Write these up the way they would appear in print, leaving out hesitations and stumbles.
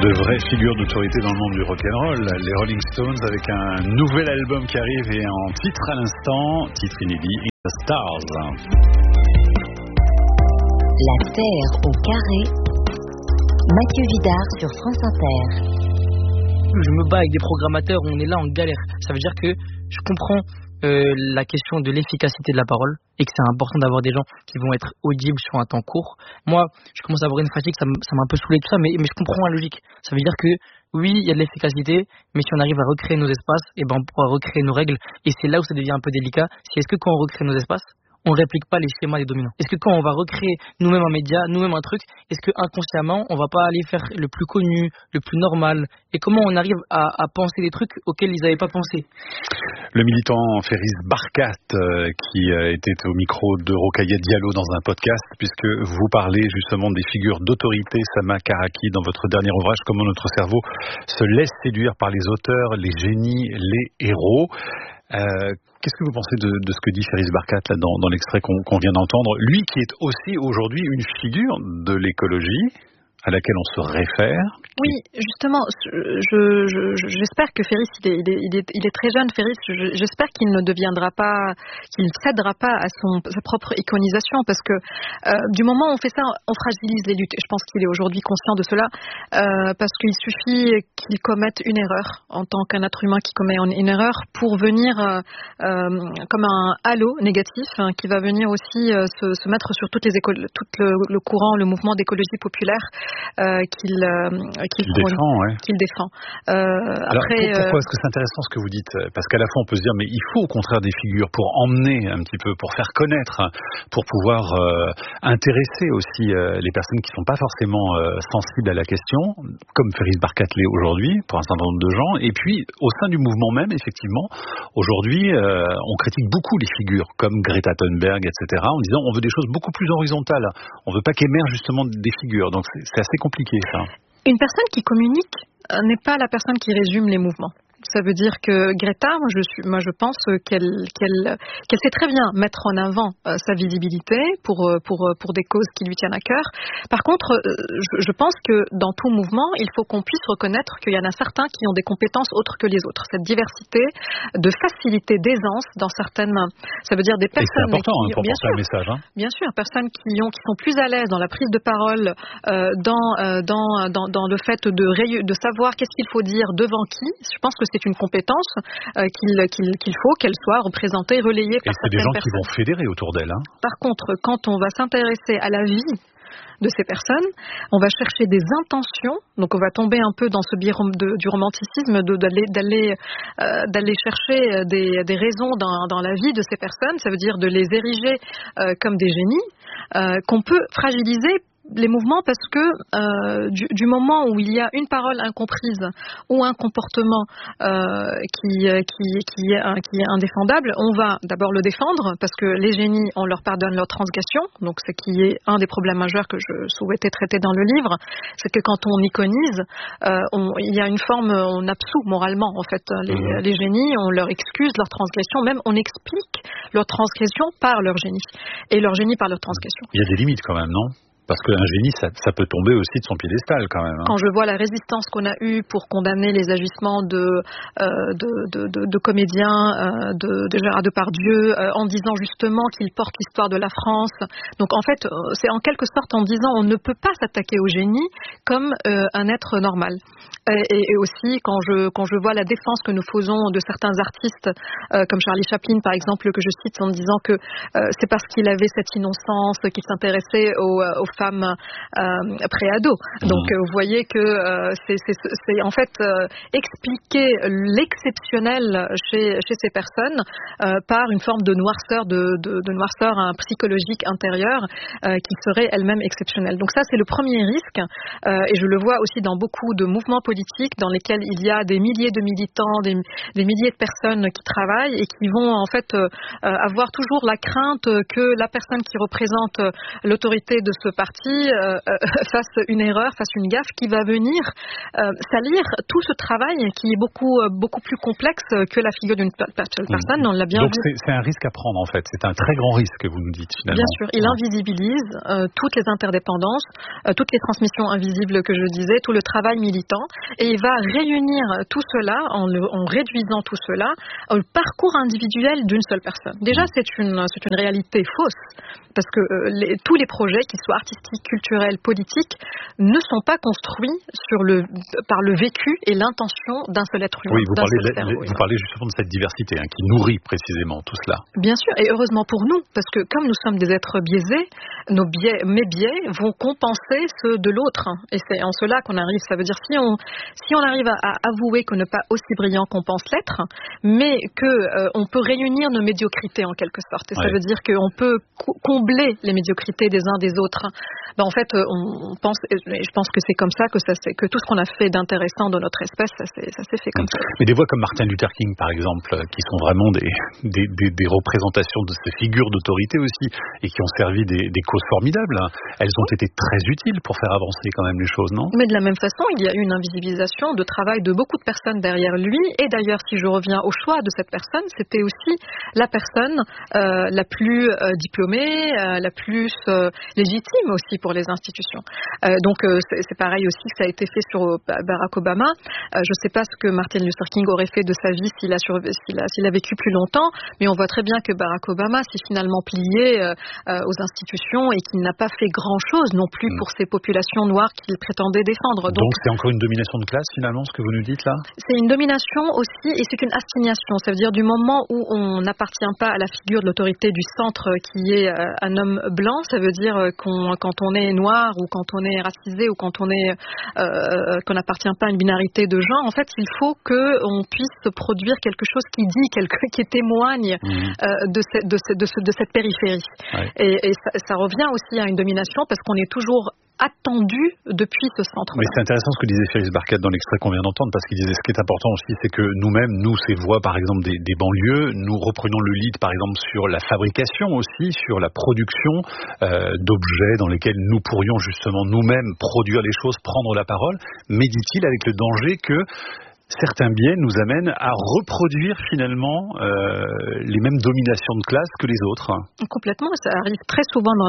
De vraies figures d'autorité dans le monde du rock'n'roll, les Rolling Stones avec un nouvel album qui arrive et en titre à l'instant, titre inédit, In the Stars. La Terre au carré, Mathieu Vidard sur France Inter. Je me bats avec des programmateurs, on est là en galère. Ça veut dire que je comprends la question de l'efficacité de la parole et que c'est important d'avoir des gens qui vont être audibles sur un temps court. Moi, je commence à avoir une fatigue, ça m'a un peu saoulé tout ça, mais je comprends la logique. Ça veut dire que oui, il y a de l'efficacité, mais si on arrive à recréer nos espaces, et ben on pourra recréer nos règles. Et c'est là où ça devient un peu délicat. Est-ce que quand on recrée nos espaces, on ne réplique pas les schémas des dominants? Est-ce que quand on va recréer nous-mêmes un média, nous-mêmes un truc, est-ce que inconsciemment, on va pas aller faire le plus connu, le plus normal? Et comment on arrive à penser des trucs auxquels ils n'avaient pas pensé? Le militant Ferris Barkat qui était au micro de Rokhaya Diallo dans un podcast, puisque vous parlez justement des figures d'autorité, Sama Karaki, dans votre dernier ouvrage, Comment notre cerveau se laisse séduire par les auteurs, les génies, les héros. Qu'est-ce que vous pensez de ce que dit Ferris Barkat là, dans l'extrait qu'on vient d'entendre? Lui qui est aussi aujourd'hui une figure de l'écologie à laquelle on se réfère. Oui, justement, j'espère que Ferris, il est très jeune, Ferris, j'espère qu'il ne deviendra pas, qu'il ne cédera pas à sa propre iconisation, parce que du moment où on fait ça, on fragilise les luttes. Et je pense qu'il est aujourd'hui conscient de cela, parce qu'il suffit qu'il commette une erreur, en tant qu'un être humain qui commet une erreur, pour venir comme un halo négatif, qui va venir aussi se mettre sur toutes les écoles, tout le courant, le mouvement d'écologie populaire qu'il défend. Alors, pourquoi est-ce que c'est intéressant ce que vous dites? Parce qu'à la fois on peut se dire mais il faut au contraire des figures pour emmener un petit peu, pour faire connaître, pour pouvoir intéresser aussi les personnes qui ne sont pas forcément sensibles à la question, comme Ferris Barkat l'est aujourd'hui pour un certain nombre de gens. Et puis au sein du mouvement même, effectivement, aujourd'hui on critique beaucoup les figures comme Greta Thunberg, etc. en disant on veut des choses beaucoup plus horizontales, on veut pas qu'émergent justement des figures. Donc c'est assez compliqué ça. Une personne qui communique n'est pas la personne qui résume les mouvements. Ça veut dire que Greta, je pense qu'elle sait très bien mettre en avant sa visibilité pour des causes qui lui tiennent à cœur. Par contre, je pense que dans tout mouvement, il faut qu'on puisse reconnaître qu'il y en a certains qui ont des compétences autres que les autres. Cette diversité de facilité, d'aisance dans certaines mains. Ça veut dire des personnes. Et c'est important pour porter un message. Bien sûr, personnes qui sont plus à l'aise dans la prise de parole, dans le fait de savoir qu'est-ce qu'il faut dire devant qui. Je pense que c'est une compétence qu'il faut qu'elle soit représentée, relayée par certaines personnes. Et c'est des gens qui vont fédérer autour d'elle. Par contre, quand on va s'intéresser à la vie de ces personnes, on va chercher des intentions, donc on va tomber un peu dans ce biais du romanticisme, d'aller chercher des raisons dans la vie de ces personnes. Ça veut dire de les ériger comme des génies, qu'on peut fragiliser les mouvements, parce que du moment où il y a une parole incomprise ou un comportement qui est indéfendable, on va d'abord le défendre, parce que les génies, on leur pardonne leur transgression. Donc ce qui est un des problèmes majeurs que je souhaitais traiter dans le livre, c'est que quand on iconise, il y a une forme, on absout moralement en fait les génies, on leur excuse leur transgression, même on explique leur transgression par leur génie, et leur génie par leur transgression. Il y a des limites quand même, non? Parce qu'un génie, ça peut tomber aussi de son piédestal quand même. Quand je vois la résistance qu'on a eue pour condamner les agissements de comédiens, de Gérard Depardieu, en disant justement qu'il porte l'histoire de la France. Donc en fait, c'est en quelque sorte en disant on ne peut pas s'attaquer au génie comme un être normal. Et aussi quand je vois la défense que nous faisons de certains artistes, comme Charlie Chaplin par exemple, que je cite en disant que c'est parce qu'il avait cette innocence qu'il s'intéressait aux femmes pré-ados. Donc vous voyez que c'est en fait expliquer l'exceptionnel chez ces personnes par une forme de noirceur, de noirceur psychologique intérieure qui serait elle-même exceptionnelle. Donc ça c'est le premier risque, et je le vois aussi dans beaucoup de mouvements politiques politiques dans lesquels il y a des milliers de militants, des milliers de personnes qui travaillent et qui vont en fait avoir toujours la crainte que la personne qui représente l'autorité de ce parti fasse une erreur, fasse une gaffe qui va venir salir tout ce travail qui est beaucoup plus complexe que la figure d'une personne. On l'a bien vu. Donc c'est un risque à prendre en fait. C'est un très grand risque que vous nous dites finalement. Bien sûr, il invisibilise toutes les interdépendances, toutes les transmissions invisibles que je disais, tout le travail militant, et il va réunir tout cela en réduisant tout cela au parcours individuel d'une seule personne. Déjà, c'est une réalité fausse, parce que tous les projets, qu'ils soient artistiques, culturels, politiques, ne sont pas construits par le vécu et l'intention d'un seul être humain. Oui, vous parlez justement de cette diversité qui nourrit précisément tout cela. Bien sûr, et heureusement pour nous, parce que comme nous sommes des êtres biaisés, mes biais vont compenser ceux de l'autre. Et c'est en cela qu'on arrive, ça veut dire si on arrive à avouer qu'on n'est pas aussi brillant qu'on pense l'être, mais qu'on peut réunir nos médiocrités en quelque sorte. Et ça veut dire qu'on peut combler les médiocrités des uns des autres. En fait, on pense, et je pense que c'est comme ça que tout ce qu'on a fait d'intéressant dans notre espèce, ça s'est fait comme ça. Mais des voix comme Martin Luther King, par exemple, qui sont vraiment des représentations de ces figures d'autorité aussi, et qui ont servi des causes formidables, elles ont été très utiles pour faire avancer quand même les choses, non? Mais de la même façon, il y a eu une invisibilisation de travail de beaucoup de personnes derrière lui, et d'ailleurs, si je reviens au choix de cette personne, c'était aussi la personne la plus diplômée, la plus légitime aussi pour les institutions. Donc c'est pareil aussi que ça a été fait sur Barack Obama. Je ne sais pas ce que Martin Luther King aurait fait de sa vie s'il a vécu plus longtemps, mais on voit très bien que Barack Obama s'est finalement plié aux institutions et qu'il n'a pas fait grand-chose non plus pour ces populations noires qu'il prétendait défendre. Donc c'est encore une domination de classe finalement, ce que vous nous dites là? C'est une domination aussi, et c'est une assignation. Ça veut dire du moment où on n'appartient pas à la figure de l'autorité du centre qui est un homme blanc, ça veut dire quand on est noir ou quand on est racisé ou quand on n'appartient pas à une binarité de genre, en fait, il faut qu'on puisse produire quelque chose qui témoigne de cette périphérie. Ouais. Et ça revient aussi à une domination parce qu'on est toujours attendu depuis ce centre. Mais c'est intéressant ce que disait Félix Barquette dans l'extrait qu'on vient d'entendre, parce qu'il disait ce qui est important aussi, c'est que nous-mêmes, ces voix par exemple des banlieues, nous reprenons le lead par exemple sur la fabrication aussi, sur la production d'objets dans lesquels nous pourrions justement nous-mêmes produire les choses, prendre la parole, mais dit-il avec le danger que certains biais nous amènent à reproduire finalement les mêmes dominations de classe que les autres. Complètement, ça arrive très souvent dans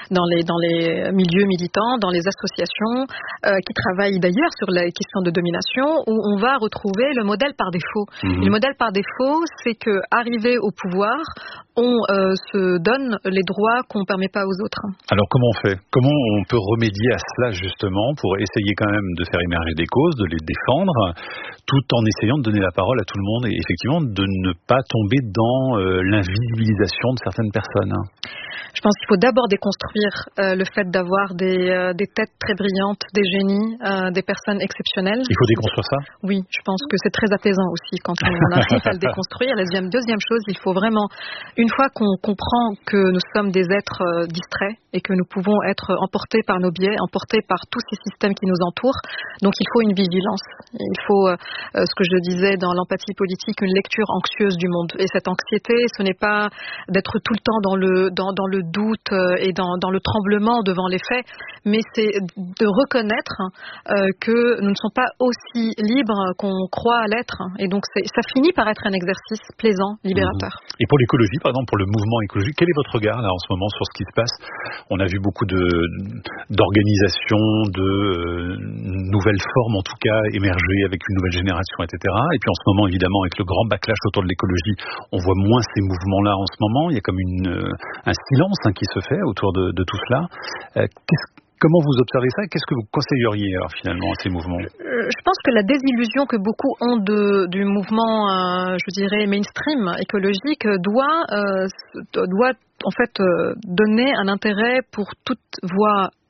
les milieux militants, dans les associations qui travaillent d'ailleurs sur la question de domination, où on va retrouver le modèle par défaut. Et le modèle par défaut, c'est que arrivé au pouvoir, on se donne les droits qu'on ne permet pas aux autres. Alors comment on fait? Comment on peut remédier à cela justement pour essayer quand même de faire émerger des causes, de les défendre, tout en essayant de donner la parole à tout le monde et effectivement de ne pas tomber dans l'invisibilisation de certaines personnes? Je pense qu'il faut d'abord déconstruire le fait d'avoir des têtes très brillantes, des génies, des personnes exceptionnelles. Il faut déconstruire ça? Oui, je pense que c'est très apaisant aussi quand on arrive à le déconstruire. La deuxième chose, il faut vraiment, une fois qu'on comprend que nous sommes des êtres distraits et que nous pouvons être emportés par nos biais, emportés par tous ces systèmes qui nous entourent, donc il faut une vigilance. Il faut, ce que je disais dans l'empathie politique, une lecture anxieuse du monde. Et cette anxiété, ce n'est pas d'être tout le temps dans le doute et dans le tremblement devant les faits, mais c'est de reconnaître que nous ne sommes pas aussi libres qu'on croit à l'être. Et donc ça finit par être un exercice plaisant, libérateur. Et pour l'écologie, par exemple, pour le mouvement écologique, quel est votre regard là en ce moment sur ce qui se passe? On a vu beaucoup d'organisations, de nouvelles formes en tout cas émerger avec une nouvelle génération, etc. Et puis en ce moment, évidemment, avec le grand backlash autour de l'écologie, on voit moins ces mouvements-là en ce moment. Il y a comme un silence qui se fait autour de tout cela. Comment vous observez ça? Qu'est-ce que vous conseilleriez alors, finalement à ces mouvements? Je pense que la désillusion que beaucoup ont du mouvement, je dirais, mainstream écologique doit en fait donner un intérêt pour toute voix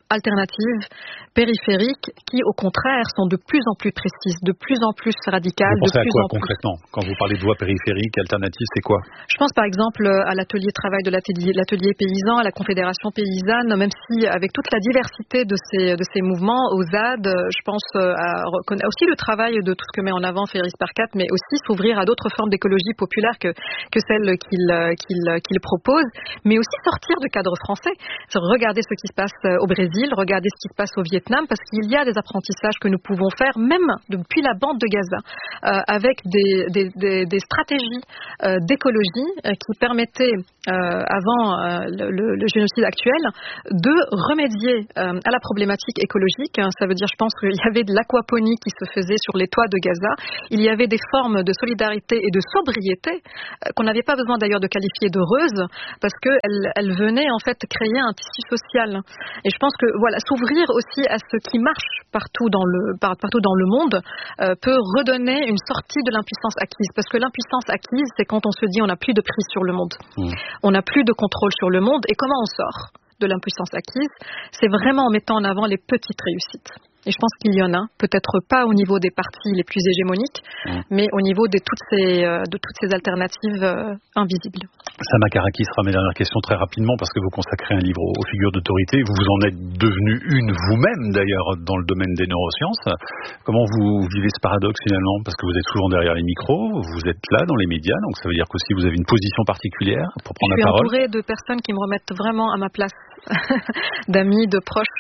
alternatives, périphériques, qui au contraire sont de plus en plus précises, de plus en plus radicales. Vous pensez à quoi concrètement quand vous parlez de voies périphériques, alternatives, c'est quoi? Je pense par exemple à l'atelier travail de l'atelier paysan, à la Confédération paysanne, même si avec toute la diversité de ces mouvements, aux ZAD, je pense à aussi le travail de tout ce que met en avant Ferris Parkat, mais aussi s'ouvrir à d'autres formes d'écologie populaire que celles qu'il propose, mais aussi sortir du cadre français. Regarder ce qui se passe au Brésil, regarder ce qui se passe au Vietnam, parce qu'il y a des apprentissages que nous pouvons faire, même depuis la bande de Gaza, avec des stratégies d'écologie qui permettaient, avant le génocide actuel, de remédier à la problématique écologique. Ça veut dire, je pense qu'il y avait de l'aquaponie qui se faisait sur les toits de Gaza. Il y avait des formes de solidarité et de sobriété qu'on n'avait pas besoin d'ailleurs de qualifier d'heureuses, parce qu'elles venaient en fait créer un tissu social. Et je pense que voilà, s'ouvrir aussi à ce qui marche partout dans le monde peut redonner une sortie de l'impuissance acquise. Parce que l'impuissance acquise, c'est quand on se dit on n'a plus de prise sur le monde. On n'a plus de contrôle sur le monde. Et comment on sort de l'impuissance acquise? C'est vraiment en mettant en avant les petites réussites. Et je pense qu'il y en a, peut-être pas au niveau des partis les plus hégémoniques, mais au niveau de toutes ces alternatives invisibles. Sama Karaki sera mes dernières questions très rapidement, parce que vous consacrez un livre aux figures d'autorité. Vous en êtes devenue une vous-même, d'ailleurs, dans le domaine des neurosciences. Comment vous vivez ce paradoxe, finalement? Parce que vous êtes souvent derrière les micros, vous êtes là, dans les médias, donc ça veut dire qu'aussi vous avez une position particulière pour prendre la parole. Je suis entourée de personnes qui me remettent vraiment à ma place, d'amis, de proches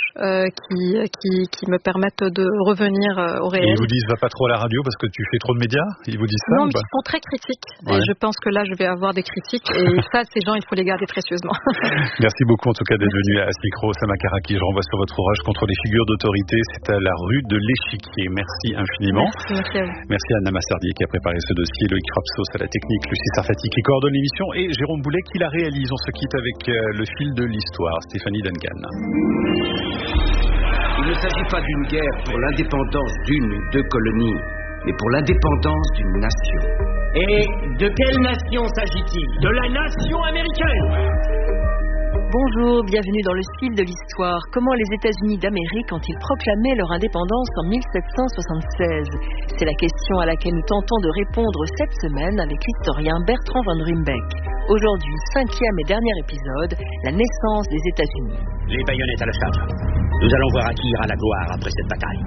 qui me permettent de revenir au réel. Et ils vous disent va pas trop à la radio parce que tu fais trop de médias? Ils vous disent ça? Non, mais ils sont très critiques. Ouais. Et je pense que là, je vais avoir des critiques. Et ça, ces gens, il faut les garder précieusement. Merci beaucoup en tout cas d'être venu à ce micro. Sama Karaki, je renvoie sur votre ouvrage Contre les figures d'autorité. C'est à la rue de l'Échiquier. Merci infiniment. Merci à vous. Merci à Anna Massardier qui a préparé ce dossier, Loïc Rapsos à la technique, Lucie Sarfati qui coordonne l'émission et Jérôme Boulet qui la réalise. On se quitte avec le fil de l'histoire. Stéphanie Duncan. Il ne s'agit pas d'une guerre pour l'indépendance d'une ou deux colonies, mais pour l'indépendance d'une nation. Et de quelle nation s'agit-il? De la nation américaine! Bonjour, bienvenue dans le fil de l'histoire. Comment les États-Unis d'Amérique ont-ils proclamé leur indépendance en 1776? C'est la question à laquelle nous tentons de répondre cette semaine avec l'historien Bertrand von Ruymbeck. Aujourd'hui, 5e et dernier épisode, la naissance des États-Unis. Les baïonnettes à la charge. Nous allons voir à qui ira la gloire après cette bataille.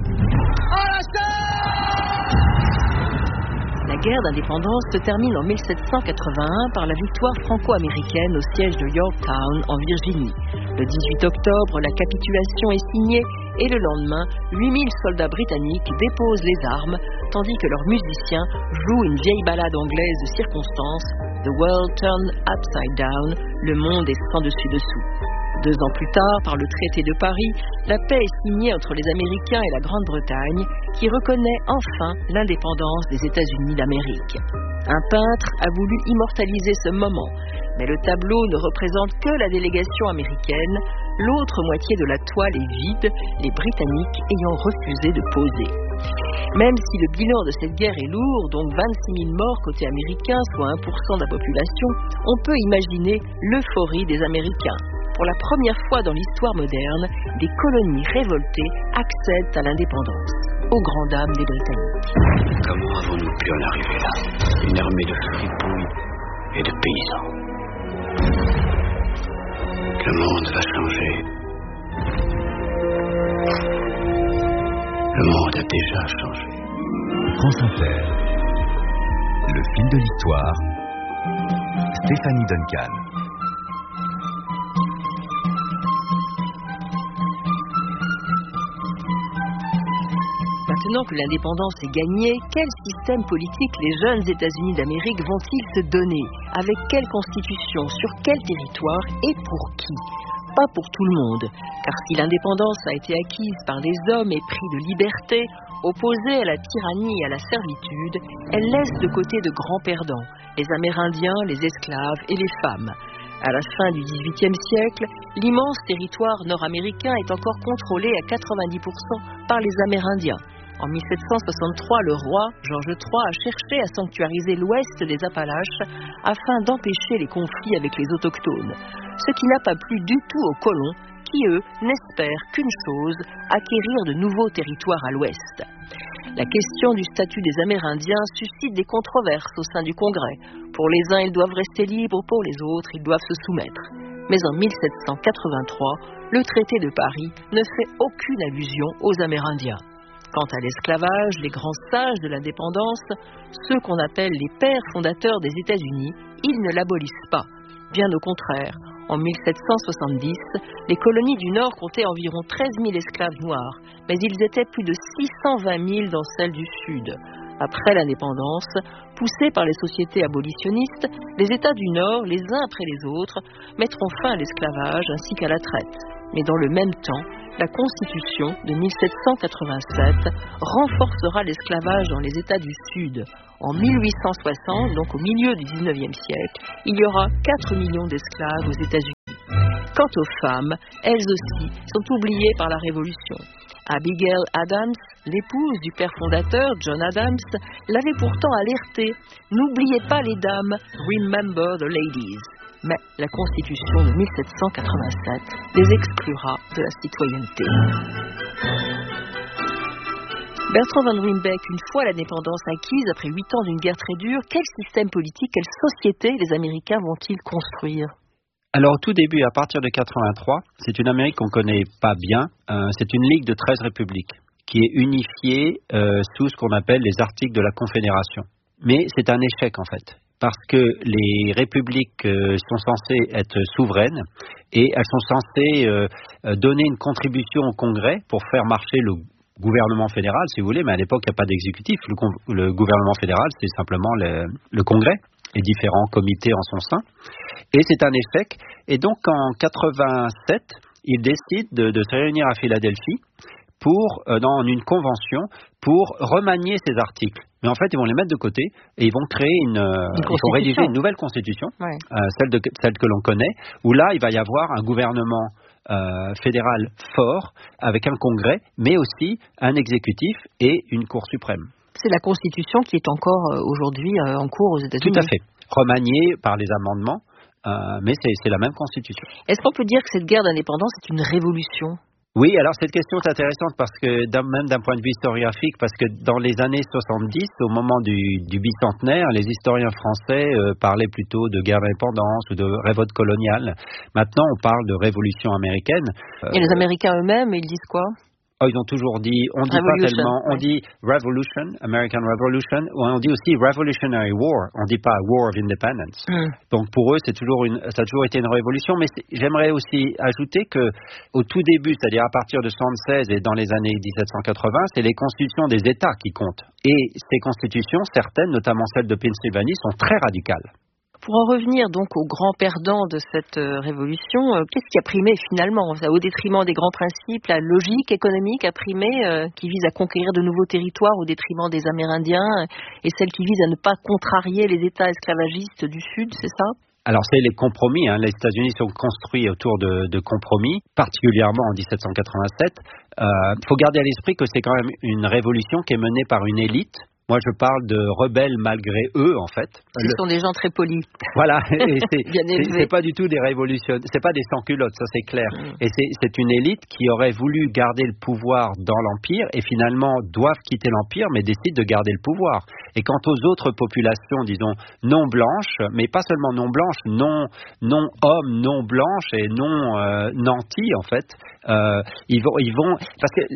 La guerre d'indépendance se termine en 1781 par la victoire franco-américaine au siège de Yorktown en Virginie. Le 18 octobre, la capitulation est signée et le lendemain, 8000 soldats britanniques déposent les armes tandis que leurs musiciens jouent une vieille ballade anglaise de circonstance, The World Turned Upside Down, le monde est sans dessus-dessous. 2 ans plus tard, par le traité de Paris, la paix est signée entre les Américains et la Grande-Bretagne, qui reconnaît enfin l'indépendance des États-Unis d'Amérique. Un peintre a voulu immortaliser ce moment, mais le tableau ne représente que la délégation américaine, l'autre moitié de la toile est vide, les Britanniques ayant refusé de poser. Même si le bilan de cette guerre est lourd, donc 26 000 morts côté américain, soit 1% de la population, on peut imaginer l'euphorie des Américains. Pour la première fois dans l'histoire moderne, des colonies révoltées accèdent à l'indépendance, aux grandes dames des Britanniques. Comment avons-nous pu en arriver là? Une armée de fripouilles et de paysans. Le monde va changer. Le monde a déjà changé. France Inter. Le fil de l'histoire. Stéphanie Duncan. Maintenant que l'indépendance est gagnée, quel système politique les jeunes États-Unis d'Amérique vont-ils se donner? Avec quelle constitution? Sur quel territoire? Et pour qui? Pas pour tout le monde, car si l'indépendance a été acquise par des hommes épris de liberté, opposés à la tyrannie et à la servitude, elle laisse de côté de grands perdants, les Amérindiens, les esclaves et les femmes. À la fin du XVIIIe siècle, l'immense territoire nord-américain est encore contrôlé à 90% par les Amérindiens. En 1763, le roi, Georges III, a cherché à sanctuariser l'ouest des Appalaches afin d'empêcher les conflits avec les autochtones, ce qui n'a pas plu du tout aux colons qui, eux, n'espèrent qu'une chose, acquérir de nouveaux territoires à l'ouest. La question du statut des Amérindiens suscite des controverses au sein du Congrès. Pour les uns, ils doivent rester libres, pour les autres, ils doivent se soumettre. Mais en 1783, le traité de Paris ne fait aucune allusion aux Amérindiens. Quant à l'esclavage, les grands sages de l'indépendance, ceux qu'on appelle les pères fondateurs des États-Unis, ils ne l'abolissent pas. Bien au contraire, en 1770, les colonies du Nord comptaient environ 13 000 esclaves noirs, mais ils étaient plus de 620 000 dans celles du Sud. Après l'indépendance, poussés par les sociétés abolitionnistes, les États du Nord, les uns après les autres, mettront fin à l'esclavage ainsi qu'à la traite. Mais dans le même temps, la Constitution de 1787 renforcera l'esclavage dans les États du Sud. En 1860, donc au milieu du XIXe siècle, il y aura 4 millions d'esclaves aux États-Unis. Quant aux femmes, elles aussi sont oubliées par la Révolution. Abigail Adams, l'épouse du père fondateur John Adams, l'avait pourtant alertée. N'oubliez pas les dames, remember the ladies. Mais la Constitution de 1787 les exclura de la citoyenneté. Bertrand Van Ruymbeck, une fois l'indépendance acquise, après 8 ans d'une guerre très dure, quel système politique, quelle société les Américains vont-ils construire ? Alors, au tout début, à partir de 83, c'est une Amérique qu'on ne connaît pas bien. C'est une ligue de 13 républiques qui est unifiée sous ce qu'on appelle les articles de la Confédération. Mais c'est un échec, en fait, parce que les républiques sont censées être souveraines et elles sont censées donner une contribution au Congrès pour faire marcher le gouvernement fédéral, si vous voulez, mais à l'époque, il n'y a pas d'exécutif. Le gouvernement fédéral, c'est simplement le Congrès et différents comités en son sein. Et c'est un échec. Et donc, en 87, ils décident de se réunir à Philadelphie dans une convention pour remanier ces articles. Mais en fait, ils vont les mettre de côté et ils vont créer ils vont rédiger une nouvelle constitution, ouais. Celle que l'on connaît, où là, il va y avoir un gouvernement fédéral fort, avec un congrès, mais aussi un exécutif et une cour suprême. C'est la Constitution qui est encore aujourd'hui en cours aux États-Unis. Tout à fait. Remaniée par les amendements, mais c'est la même Constitution. Est-ce qu'on peut dire que cette guerre d'indépendance est une révolution ? Oui, alors cette question est intéressante parce que même d'un point de vue historiographique, parce que dans les années 70, au moment du bicentenaire, les historiens français parlaient plutôt de guerre d'indépendance ou de révolte coloniale. Maintenant, on parle de révolution américaine. Et les Américains eux-mêmes, ils disent quoi ? Ils ont toujours dit, on dit pas tellement, on dit Revolution, American Revolution, ou on dit aussi Revolutionary War, on dit pas War of Independence. Donc pour eux, ça a toujours été une révolution, mais j'aimerais aussi ajouter que au tout début, c'est-à-dire à partir de 1976 et dans les années 1780, c'est les constitutions des États qui comptent. Et ces constitutions, certaines, notamment celle de Pennsylvanie, sont très radicales. Pour en revenir donc aux grands perdants de cette révolution, qu'est-ce qui a primé finalement ? Au détriment des grands principes, la logique économique a primé qui vise à conquérir de nouveaux territoires au détriment des Amérindiens et celle qui vise à ne pas contrarier les États esclavagistes du Sud, c'est ça ? Alors c'est les compromis, les États-Unis sont construits autour de compromis, particulièrement en 1787. Faut garder à l'esprit que c'est quand même une révolution qui est menée par une élite. Moi, je parle de rebelles malgré eux, en fait. Ce sont des gens très polis. Voilà, et c'est pas du tout des révolutionnaires, c'est pas des sans-culottes, ça c'est clair. Et c'est une élite qui aurait voulu garder le pouvoir dans l'Empire et finalement doivent quitter l'Empire, mais décident de garder le pouvoir. Et quant aux autres populations, disons, non blanches, mais pas seulement non blanches, non hommes, non blanches et non nantis, en fait, ils vont, parce que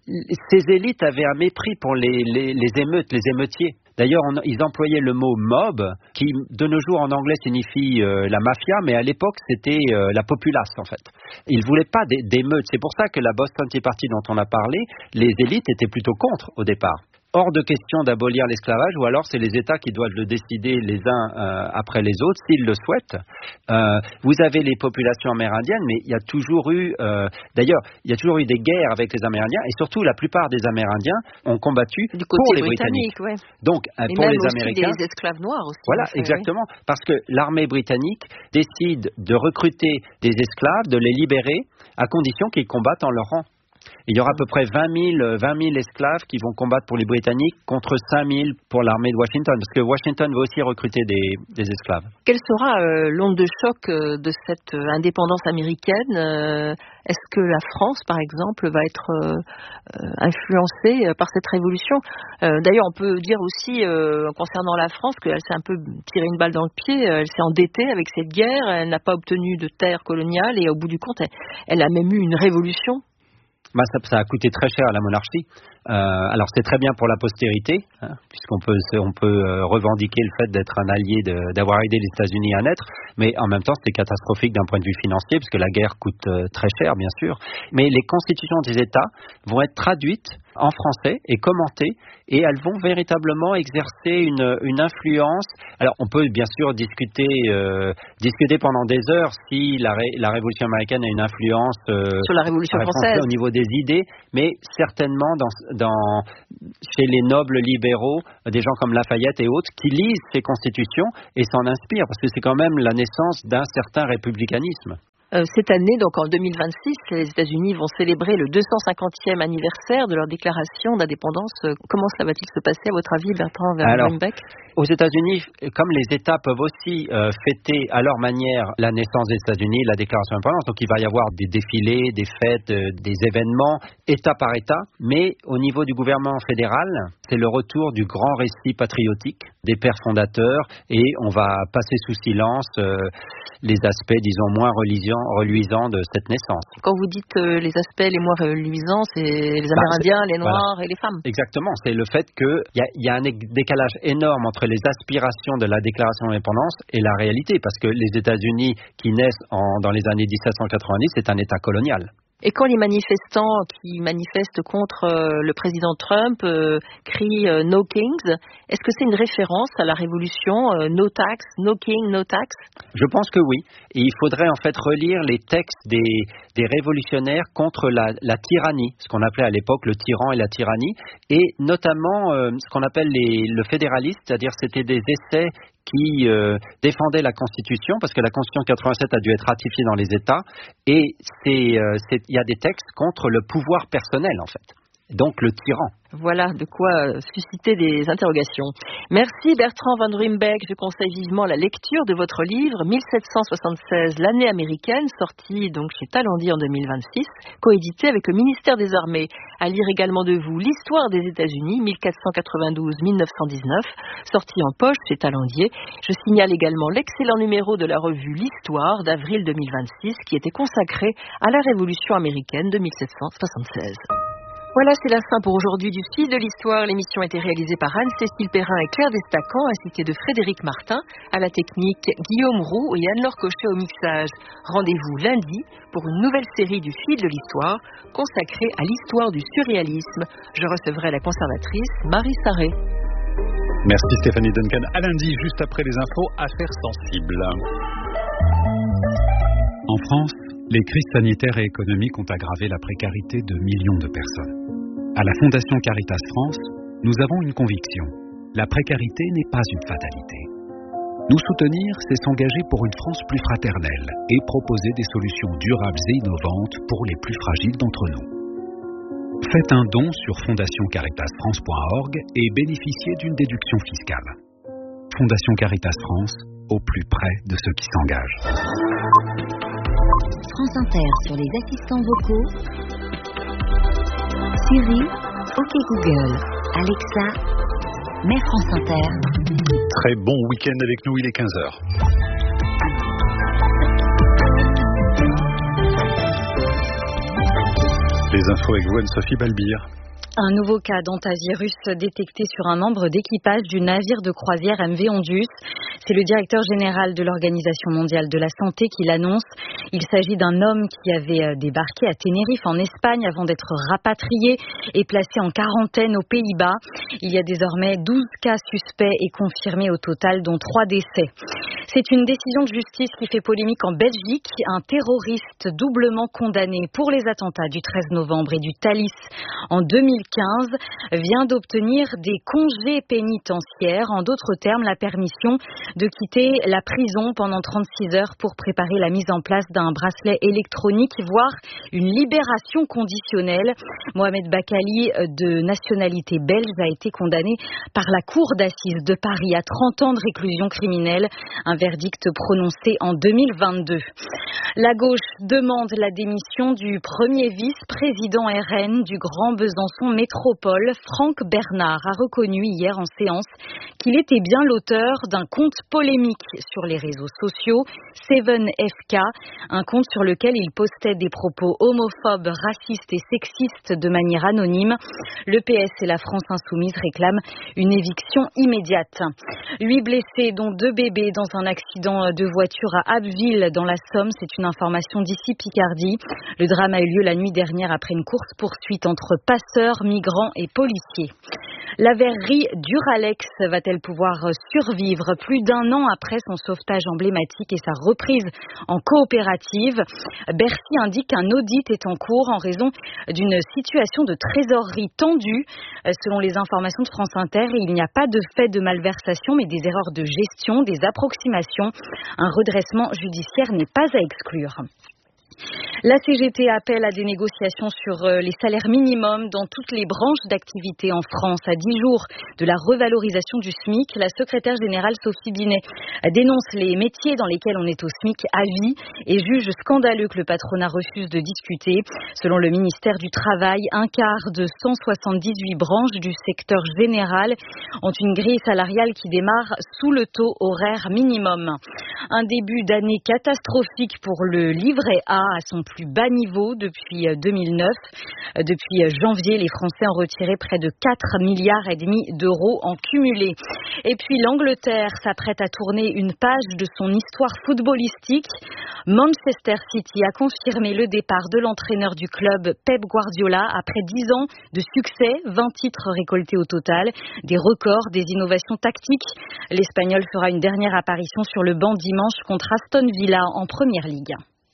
ces élites avaient un mépris pour les émeutes, les émeutiers. D'ailleurs, ils employaient le mot mob, qui de nos jours en anglais signifie la mafia, mais à l'époque c'était la populace en fait. Ils voulaient pas d'émeutes. C'est pour ça que la Boston Tea Party dont on a parlé, les élites étaient plutôt contre au départ. Hors de question d'abolir l'esclavage, ou alors c'est les États qui doivent le décider les uns après les autres, s'ils le souhaitent. Vous avez les populations amérindiennes, mais il y a toujours eu, d'ailleurs, il y a toujours eu des guerres avec les Amérindiens, et surtout la plupart des Amérindiens ont combattu pour les Britanniques. Ouais. Donc, et pour même les aussi Américains, des esclaves noirs aussi. Voilà, exactement, parce que l'armée britannique décide de recruter des esclaves, de les libérer, à condition qu'ils combattent en leur rang. Il y aura à peu près 20 000 esclaves qui vont combattre pour les Britanniques contre 5 000 pour l'armée de Washington, parce que Washington va aussi recruter des esclaves. Quelle sera l'onde de choc de cette indépendance américaine ? Est-ce que la France, par exemple, va être influencée par cette révolution ? D'ailleurs, on peut dire aussi, concernant la France, qu'elle s'est un peu tiré une balle dans le pied. Elle s'est endettée avec cette guerre. Elle n'a pas obtenu de terre coloniale et au bout du compte, elle a même eu une révolution. Ça a coûté très cher à la monarchie. Alors c'est très bien pour la postérité, puisqu'on peut revendiquer le fait d'être un allié, d'avoir aidé les États-Unis à naître, mais en même temps c'est catastrophique d'un point de vue financier, puisque la guerre coûte très cher, bien sûr. Mais les constitutions des États vont être traduites en français et commentées, et elles vont véritablement exercer une influence. Alors on peut bien sûr discuter pendant des heures si la Révolution américaine a une influence sur la Révolution française au niveau des idées, mais certainement chez les nobles libéraux, des gens comme Lafayette et autres, qui lisent ces constitutions et s'en inspirent, parce que c'est quand même la naissance d'un certain républicanisme. Cette année, donc en 2026, les États-Unis vont célébrer le 250e anniversaire de leur déclaration d'indépendance. Comment cela va-t-il se passer, à votre avis, Bertrand Van-Ruymbeck ? Aux États-Unis, comme les États peuvent aussi fêter à leur manière la naissance des États-Unis, la déclaration d'indépendance, donc il va y avoir des défilés, des fêtes, des événements, État par État, mais au niveau du gouvernement fédéral, c'est le retour du grand récit patriotique des pères fondateurs, et on va passer sous silence les aspects, disons, moins reluisants de cette naissance. Quand vous dites les aspects les moins reluisants, c'est les Amérindiens, les Noirs et les femmes. Exactement, c'est le fait qu'il y a un décalage énorme entre les aspirations de la déclaration d'indépendance et la réalité, parce que les États-Unis qui naissent dans les années 1790, c'est un État colonial. Et quand les manifestants qui manifestent contre le président Trump crient « No Kings », est-ce que c'est une référence à la révolution « No tax, no king, no tax » ? Je pense que oui. Et il faudrait en fait relire les textes des révolutionnaires contre la tyrannie, ce qu'on appelait à l'époque le tyran et la tyrannie, et notamment ce qu'on appelle le fédéraliste, c'est-à-dire c'était des essais qui défendaient la Constitution, parce que la Constitution 87 a dû être ratifiée dans les États, et il y a des textes contre le pouvoir personnel, en fait. Donc le tyran. Voilà de quoi susciter des interrogations. Merci Bertrand Van-Ruymbeck. Je conseille vivement la lecture de votre livre 1776, l'année américaine, sorti donc chez Talendier en 2026, coédité avec le ministère des Armées. À lire également de vous l'histoire des États-Unis 1492-1919, sorti en poche chez Talendier. Je signale également l'excellent numéro de la revue L'Histoire d'avril 2026 qui était consacré à la Révolution américaine de 1776. Voilà, c'est la fin pour aujourd'hui du Fil de l'Histoire. L'émission a été réalisée par Anne-Cécile Perrin et Claire Destacan, ainsi que de Frédéric Martin. À la technique, Guillaume Roux et Anne-Laure Cochet au mixage. Rendez-vous lundi pour une nouvelle série du Fil de l'Histoire consacrée à l'histoire du surréalisme. Je recevrai la conservatrice Marie Sarré. Merci Stéphanie Duncan. À lundi, juste après les infos, affaires sensibles. En France, les crises sanitaires et économiques ont aggravé la précarité de millions de personnes. À la Fondation Caritas France, nous avons une conviction. La précarité n'est pas une fatalité. Nous soutenir, c'est s'engager pour une France plus fraternelle et proposer des solutions durables et innovantes pour les plus fragiles d'entre nous. Faites un don sur fondationcaritasfrance.org et bénéficiez d'une déduction fiscale. Fondation Caritas France, au plus près de ceux qui s'engagent. France Inter sur les assistants vocaux. Siri, OK Google, Alexa, Mets France Inter. Très bon week-end avec nous, il est 15h. Les infos avec vous, Anne-Sophie Balbir. Un nouveau cas d'hantavirus détecté sur un membre d'équipage du navire de croisière MV Ondius. C'est le directeur général de l'Organisation mondiale de la santé qui l'annonce. Il s'agit d'un homme qui avait débarqué à Tenerife en Espagne avant d'être rapatrié et placé en quarantaine aux Pays-Bas. Il y a désormais 12 cas suspects et confirmés au total, dont 3 décès. C'est une décision de justice qui fait polémique en Belgique. Un terroriste doublement condamné pour les attentats du 13 novembre et du Thalys en 2015 vient d'obtenir des congés pénitentiaires. En d'autres termes, la permission de quitter la prison pendant 36 heures pour préparer la mise en place d'un bracelet électronique, voire une libération conditionnelle. Mohamed Bakali, de nationalité belge, a été condamné par la Cour d'assises de Paris à 30 ans de réclusion criminelle. Un verdict prononcé en 2022. La gauche demande la démission du premier vice-président RN du Grand Besançon Métropole. Franck Bernard a reconnu hier en séance qu'il était bien l'auteur d'un compte polémique sur les réseaux sociaux, 7FK, un compte sur lequel il postait des propos homophobes, racistes et sexistes de manière anonyme. Le PS et la France Insoumise réclament une éviction immédiate. 8 blessés, dont 2 bébés, dans un accident de voiture à Abbeville, dans la Somme. C'est une information d'ici Picardie. Le drame a eu lieu la nuit dernière après une course-poursuite entre passeurs, migrants et policiers. La verrerie Duralex va-t-elle pouvoir survivre plus d'1 an après son sauvetage emblématique et sa reprise en coopérative? Bercy indique qu'un audit est en cours en raison d'une situation de trésorerie tendue. Selon les informations de France Inter, il n'y a pas de fait de malversation, mais des erreurs de gestion, des approximations. Un redressement judiciaire n'est pas à exclure. La CGT appelle à des négociations sur les salaires minimums dans toutes les branches d'activité en France. À 10 jours de la revalorisation du SMIC, la secrétaire générale Sophie Binet dénonce les métiers dans lesquels on est au SMIC à vie et juge scandaleux que le patronat refuse de discuter. Selon le ministère du Travail, un quart de 178 branches du secteur général ont une grille salariale qui démarre sous le taux horaire minimum. Un début d'année catastrophique pour le livret A à son plus bas niveau depuis 2009. Depuis janvier, les Français ont retiré près de 4,5 milliards d'euros en cumulé. Et puis l'Angleterre s'apprête à tourner une page de son histoire footballistique. Manchester City a confirmé le départ de l'entraîneur du club, Pep Guardiola, après 10 ans de succès, 20 titres récoltés au total, des records, des innovations tactiques. L'Espagnol fera une dernière apparition sur le banc dimanche contre Aston Villa en Première Ligue.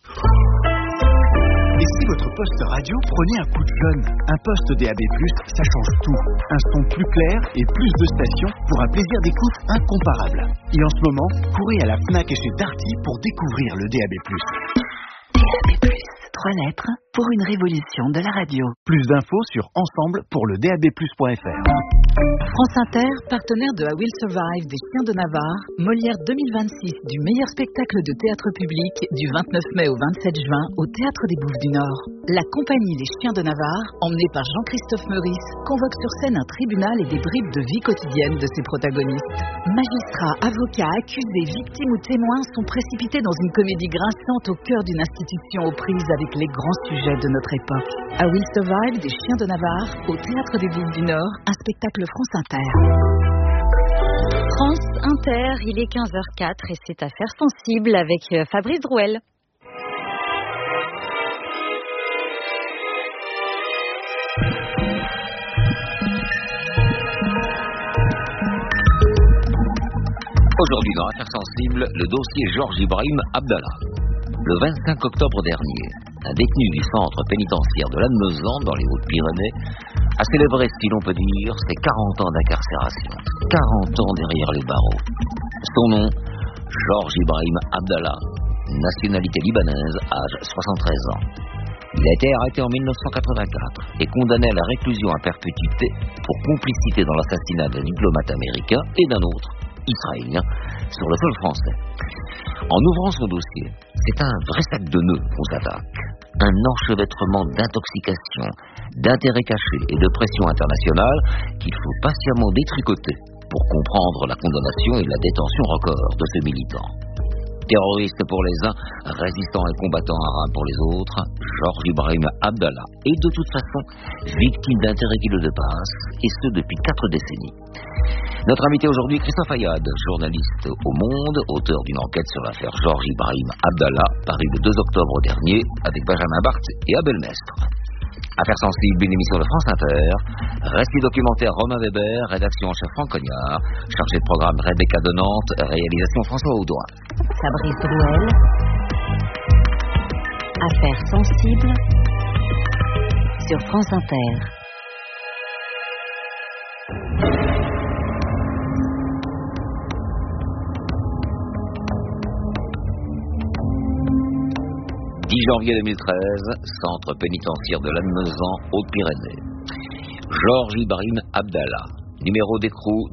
Et si votre poste radio prenait un coup de jeune? Un poste DAB+, ça change tout. Un son plus clair et plus de stations pour un plaisir d'écoute incomparable. Et en ce moment, courez à la Fnac et chez Darty pour découvrir le DAB+. DAB+, 3 lettres pour une révolution de la radio. Plus d'infos sur ensemble pour le DABplus.fr. France Inter, partenaire de I Will Survive des Chiens de Navarre, Molière 2026 du meilleur spectacle de théâtre public du 29 mai au 27 juin au Théâtre des Bouffes du Nord. La compagnie Les Chiens de Navarre, emmenée par Jean-Christophe Meurice, convoque sur scène un tribunal et des bribes de vie quotidienne de ses protagonistes. Magistrats, avocats, accusés, victimes ou témoins sont précipités dans une comédie grinçante au cœur d'une institution aux prises avec les grands sujets de notre époque. I Will Survive des Chiens de Navarre au Théâtre des Bouffes du Nord, un spectacle France Inter. France Inter, il est 15h04 et c'est Affaires sensibles avec Fabrice Drouel. Aujourd'hui dans Affaires sensibles, le dossier Georges Ibrahim Abdallah. Le 25 octobre dernier, un détenu du centre pénitentiaire de Lannemezan, dans les Hautes-Pyrénées, a célébré, si l'on peut dire, ses 40 ans d'incarcération. 40 ans derrière les barreaux. Son nom, Georges Ibrahim Abdallah, nationalité libanaise, âge 73 ans. Il a été arrêté en 1984 et condamné à la réclusion à perpétuité pour complicité dans l'assassinat d'un diplomate américain et d'un autre, israélien, sur le sol français. En ouvrant son dossier, c'est un vrai sac de nœuds qu'on s'attaque. Un enchevêtrement d'intoxication, d'intérêts cachés et de pression internationale qu'il faut patiemment détricoter pour comprendre la condamnation et la détention record de ce militant. Terroriste pour les uns, résistant et combattant arabe pour les autres, Georges Ibrahim Abdallah est de toute façon victime d'intérêts qui le dépassent, et ce depuis 4 décennies. Notre invité aujourd'hui, Christophe Ayad, journaliste au Monde, auteur d'une enquête sur l'affaire Georges Ibrahim Abdallah, parue le 2 octobre dernier avec Benjamin Barthes et Abel Mestre. Affaires sensibles, une émission de France Inter, Récit documentaire Romain Weber, rédaction en chef Franck Cognard, chargé de programme Rebecca de Nantes, réalisation François Audouin. Fabrice Drouel. Affaires sensibles sur France Inter. Janvier 2013, centre pénitentiaire de Lannemezan, Hautes-Pyrénées. Georges Ibrahim Abdallah, numéro d'écrou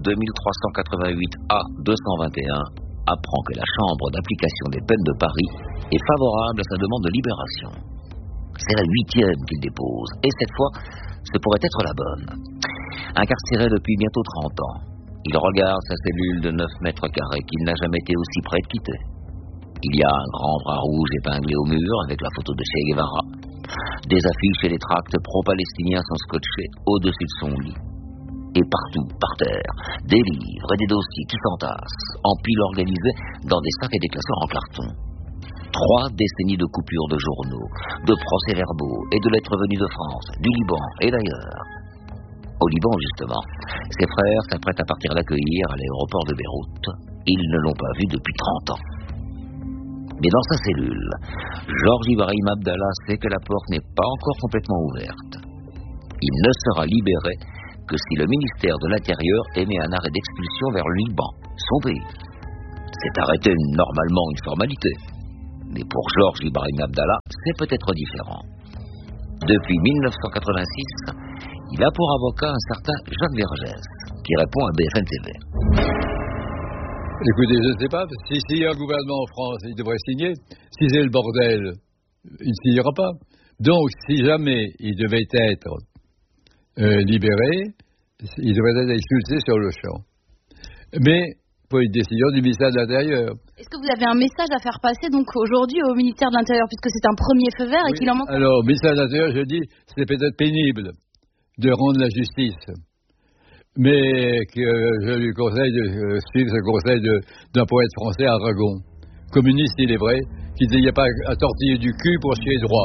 2388A221, apprend que la Chambre d'application des peines de Paris est favorable à sa demande de libération. C'est la 8e qu'il dépose, et cette fois, ce pourrait être la bonne. Incarcéré depuis bientôt 30 ans, il regarde sa cellule de 9 mètres carrés qu'il n'a jamais été aussi près de quitter. Il y a un grand bras rouge épinglé au mur avec la photo de Che Guevara. Des affiches et des tracts pro-palestiniens sont scotchés au-dessus de son lit. Et partout, par terre, des livres et des dossiers qui s'entassent, en piles organisées dans des sacs et des classeurs en carton. 3 décennies de coupures de journaux, de procès-verbaux et de lettres venues de France, du Liban et d'ailleurs. Au Liban, justement, ses frères s'apprêtent à partir l'accueillir à l'aéroport de Beyrouth. Ils ne l'ont pas vu depuis 30 ans. Mais dans sa cellule, Georges Ibrahim Abdallah sait que la porte n'est pas encore complètement ouverte. Il ne sera libéré que si le ministère de l'Intérieur émet un arrêt d'expulsion vers le Liban, son pays. Cet arrêt est normalement une formalité. Mais pour Georges Ibrahim Abdallah, c'est peut-être différent. Depuis 1986, il a pour avocat un certain Jacques Vergès, qui répond à BFM TV. Écoutez, je ne sais pas, s'il y a un gouvernement en France, il devrait signer. Si c'est le bordel, il ne signera pas. Donc, si jamais il devait être libéré, il devrait être expulsé sur le champ. Mais, pour une décision du ministère de l'Intérieur. Est-ce que vous avez un message à faire passer donc aujourd'hui au ministère de l'Intérieur, puisque c'est un premier feu vert et qu'il en manque... Alors, au ministère de l'Intérieur, je dis, c'est peut-être pénible de rendre la justice. Mais que je lui conseille de suivre ce conseil d'un poète français, Aragon. Communiste, il est vrai, qui disait il n'y a pas à tortiller du cul pour chier droit.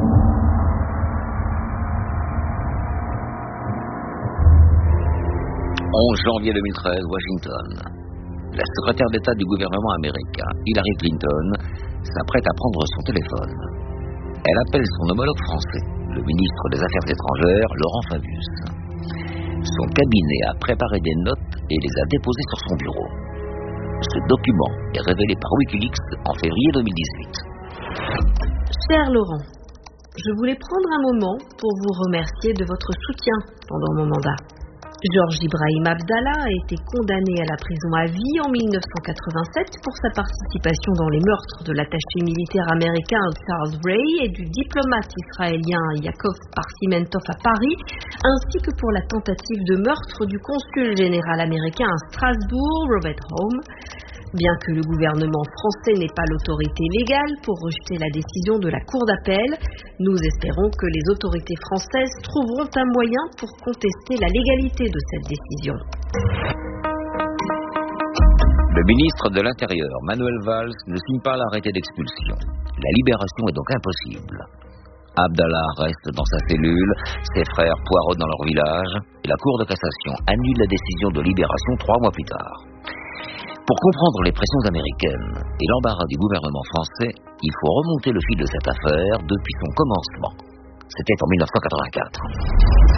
« 11 janvier 2013, Washington. La secrétaire d'État du gouvernement américain, Hillary Clinton, s'apprête à prendre son téléphone. Elle appelle son homologue français, le ministre des Affaires étrangères, Laurent Fabius. Son cabinet a préparé des notes et les a déposées sur son bureau. Ce document est révélé par Wikileaks en février 2018. Cher Laurent, je voulais prendre un moment pour vous remercier de votre soutien pendant mon mandat. Georges Ibrahim Abdallah a été condamné à la prison à vie en 1987 pour sa participation dans les meurtres de l'attaché militaire américain Charles Ray et du diplomate israélien Yaakov Parsimentov à Paris, ainsi que pour la tentative de meurtre du consul général américain à Strasbourg, Robert Home. Bien que le gouvernement français n'ait pas l'autorité légale pour rejeter la décision de la Cour d'appel, nous espérons que les autorités françaises trouveront un moyen pour contester la légalité de cette décision. Le ministre de l'Intérieur, Manuel Valls, ne signe pas l'arrêté d'expulsion. La libération est donc impossible. Abdallah reste dans sa cellule, ses frères poireautent dans leur village, et la Cour de cassation annule la décision de libération 3 mois plus tard. Pour comprendre les pressions américaines et l'embarras du gouvernement français, il faut remonter le fil de cette affaire depuis son commencement. C'était en 1984.